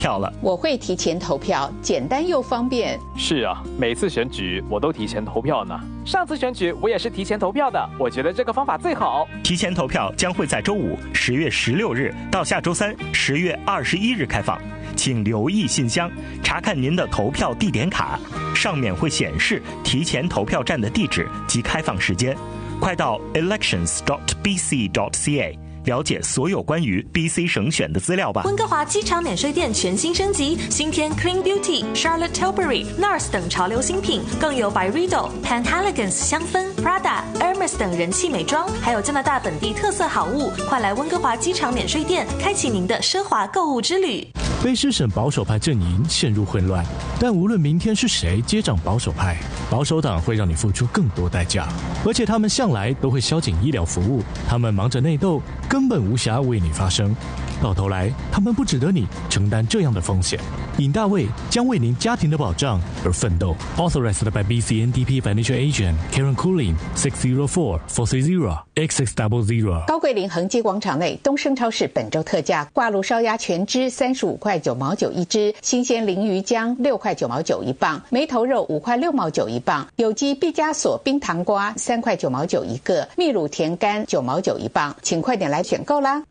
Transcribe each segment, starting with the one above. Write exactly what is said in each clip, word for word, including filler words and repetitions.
票了。 我会提前投票，简单又方便。 是啊，每次选举我都提前投票呢。上次选举我也是提前投票的，我觉得这个方法最好。 提前投票将会在周五十月十六日到下周三十月二十一日开放，请留意信箱，查看您的投票地点卡，上面会显示提前投票站的地址及开放时间。快到 elections dot b c dot c a。了解所有关于 B C 省选的资料吧。 温哥华机场免税店全新升级，新添 Clean Beauty、Charlotte Tilbury、N A R S 等潮流新品，更有 Byredo、Penhaligon's 香氛、Prada、Hermes 等人气美妆，还有加拿大本地特色好物。快来温哥华机场免税店，开启您的奢华购物之旅。 卑诗省保守派阵营陷入混乱，但无论明天是谁接掌保守派，保守党会让你付出更多代价，而且他们向来都会削减医疗服务，他们忙着内斗，根本无暇为你发声，到头来他们不值得你承担这样的风险。尹大卫将为您家庭的保障而奋斗。Authorized by B C N D P Financial Agent Karen Cooling six zero four four three zero X six double zero。 高桂林恒基广场内，东升超市本周特价挂炉烧鸭全只三十五块九毛九一只，新鲜鲮鱼浆六块九毛九一磅，梅头肉五块六毛九一磅，有机毕加索冰糖瓜三块九毛九一个，秘鲁甜柑九毛九一磅，请快点来选购啦！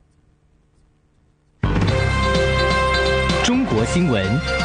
中国新闻。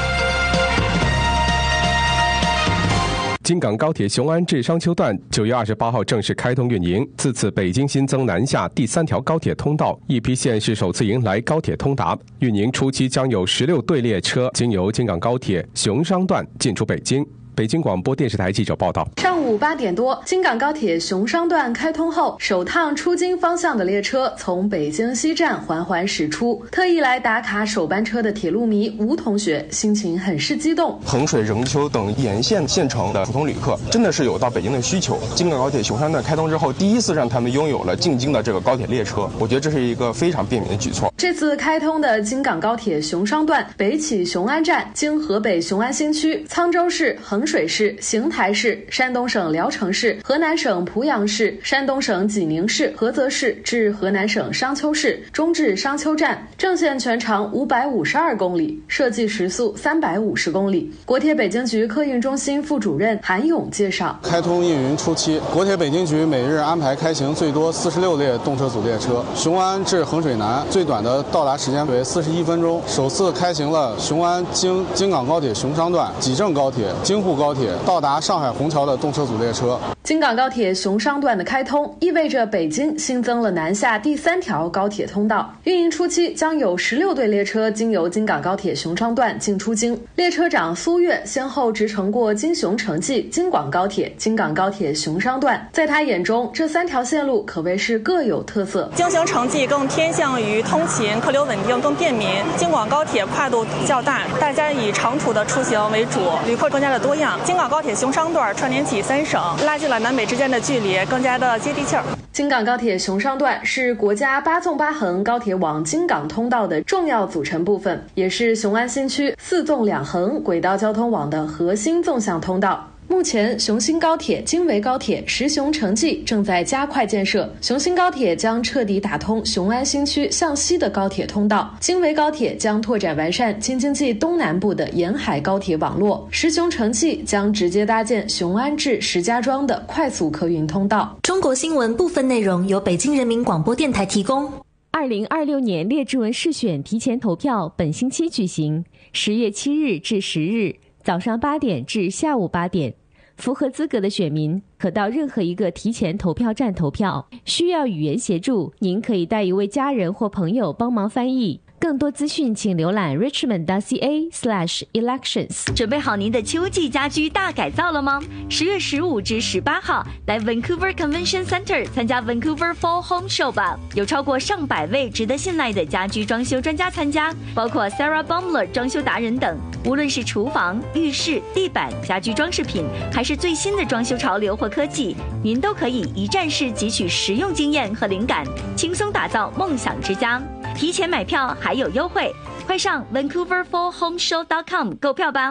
京港高铁雄安至商丘段九月二十八号正式开通运营，自此北京新增南下第三条高铁通道，一批县市首次迎来高铁通达。运营初期将有十六对列车经由京港高铁雄商段进出北京。北京广播电视台记者报道， 上午八点多，京港高铁雄商段开通后，首趟出京方向的列车从北京西站缓缓驶出。特意来打卡首班车的铁路迷吴同学心情很是激动。 衡水、任丘等沿线县城的普通旅客真的是有到北京的需求。京港高铁雄商段开通之后，第一次让他们拥有了进京的这个高铁列车，我觉得这是一个非常便民的举措。 这次开通的京港高铁雄商段北起雄安站，经河北雄安新区、沧州市、衡水市、邢台市、山东省聊城市、河南省濮阳市、山东省济宁市、菏泽市至河南省商丘市，中至商丘站，正线全长五百五十二公里，设计时速三百五十公里。国铁北京局客运中心副主任韩勇介绍， 开通运营初期，国铁北京局每日安排开行最多四十六列动车组列车，雄安至衡水南最短的到达时间为四十一分钟。首次开行了雄安经京港高铁雄商段、济郑高铁、京沪高铁到达上海虹桥的动车组列车。 京港高铁雄商段的开通，意味着北京新增了南下第三条高铁通道。运营初期将有十六对列车经由京港高铁雄商段进出京。列车长苏越先后直乘过京雄城际、京广高铁、京港高铁雄商段，在他眼中，这三条线路可谓是各有特色。 京雄城际更偏向于通勤，客流稳定，更便民；京广高铁跨度较大，大家以长途的出行为主，旅客更加的多样。京港高铁雄商段串联起三省，拉近了南北之间的距离，更加的接地气儿。 京港高铁雄商段是国家八纵八横高铁网京港通道的重要组成部分，也是雄安新区四纵两横轨道交通网的核心纵向通道。目前，雄新高铁、京维高铁、石雄城际正在加快建设。雄新高铁将彻底打通雄安新区向西的高铁通道，京维高铁将拓展完善京津冀东南部的沿海高铁网络，石雄城际将直接搭建雄安至石家庄的快速客运通道。 中国新闻部分内容由北京人民广播电台提供。 二零二六年列治文市选提前投票本星期举行，十月七日至十日，早上八点至下午八点。符合资格的选民可到任何一个提前投票站投票，需要语言协助，您可以带一位家人或朋友帮忙翻译。更多资讯请浏览 richmond.ca slash elections。 准备好您的秋季家居大改造了吗？十月十五至十八号来 Vancouver Convention Center 参加 Vancouver Fall Home Show 吧，有超过上百位值得信赖的家居装修专家参加，包括 Sarah Baumler 装修达人等。无论是厨房、浴室、地板、家居装饰品，还是最新的装修潮流或科技，您都可以一站式汲取实用经验和灵感，轻松打造梦想之家。提前买票还有优惠，快上 vancouver fall home show dot com 购票吧。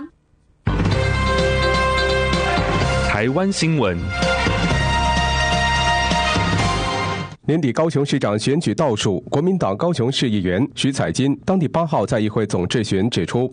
台湾新闻。 年底高雄市长选举倒数，国民党高雄市议员徐彩金当地八号在议会总质询指出，